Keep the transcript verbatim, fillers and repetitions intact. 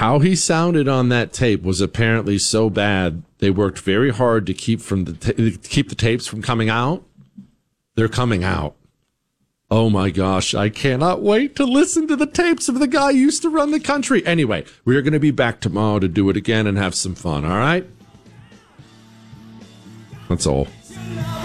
how he sounded on that tape was apparently so bad. They worked very hard to keep from the ta- keep the tapes from coming out. They're coming out. Oh my gosh, I cannot wait to listen to the tapes of the guy who used to run the country. Anyway, we are going to be back tomorrow to do it again and have some fun, all right? That's all.